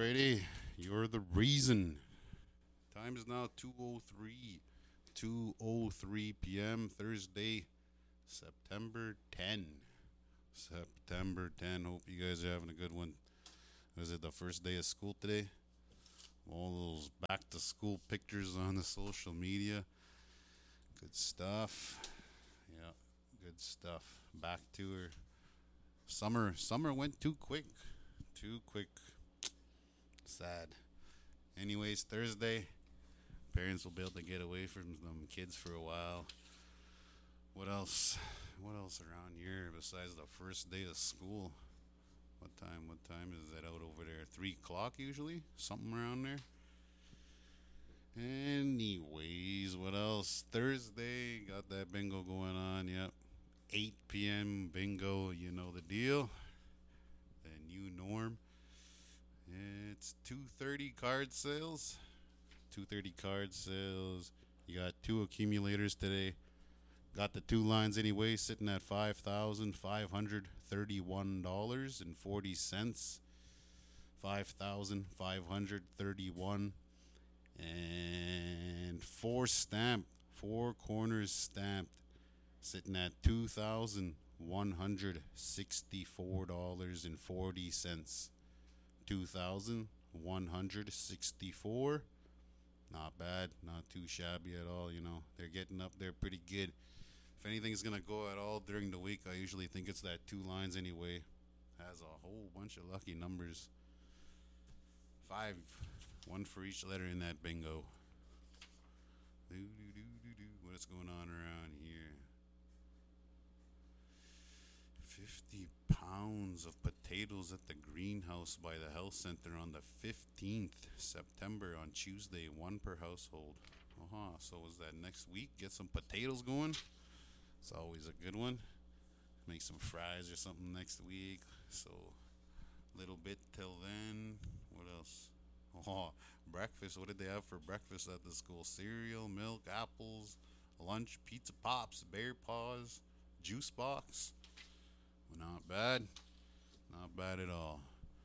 Friday. You're the reason. Time is now 2:03. 2:03 p.m. Thursday, September 10. September 10. Hope you guys are having a good one. Is it the first day of school today? All those back to school pictures on the social media. Good stuff. Yeah, good stuff. Back to her. Summer went too quick. Too quick. Sad. Anyways, Thursday. Parents will be able to get away from them kids for a while. What else? What else around here besides the first day of school? What time? What time is it out over there? 3 o'clock usually? Something around there. Anyways, what else? Thursday, got that bingo going on. Yep. 8 p.m. bingo, you know the deal. The new norm. It's 2:30 card sales. 2:30 card sales. You got two accumulators today. Got the two lines anyway, sitting at $5,531.40. 5,531 and four corners stamped, sitting at $2,164.40. 2,164. Not bad, not too shabby at all. They're getting up there pretty good. If anything's gonna go at all during the week, I usually think it's that two lines anyway. Has a whole bunch of lucky numbers. Five, one for each letter in that bingo. What's going on around here? 50 pounds of potatoes at the greenhouse by the health center on the 15th September on Tuesday, one per household. So is that next week? Get some potatoes going. It's always a good one. Make some fries or something next week. So, little bit till then. What else? Breakfast. What did they have for breakfast at the school? Cereal, milk, apples, lunch, pizza pops, bear paws, juice box. Not bad. Not bad at all.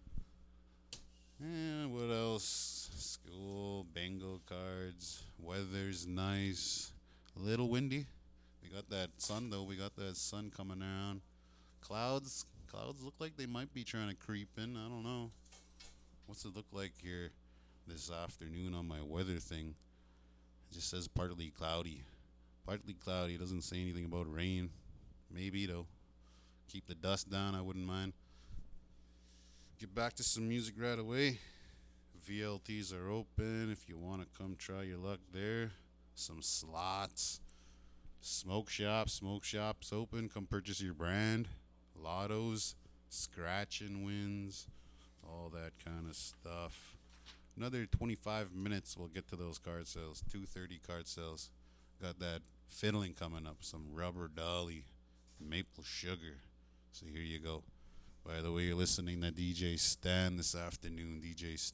And what else? School, bingo cards. Weather's nice. A little windy. We got that sun though. We got that sun coming around. Clouds look like they might be trying to creep in. I don't know. What's it look like here this afternoon on my weather thing? It just says partly cloudy. Partly cloudy. It doesn't say anything about rain. Maybe though. Keep the dust down. I wouldn't mind. Get back to some music right away. VLTs are open if you want to come try your luck there. Some slots. Smoke shops open. Come purchase your brand. Lottos, scratch and wins, all that kind of stuff. Another 25 minutes, we'll get to those card sales. 2:30 card sales. Got that fiddling coming up. Some Rubber Dolly, maple sugar. So here you go. By the way, you're listening to DJ Stan this afternoon. DJ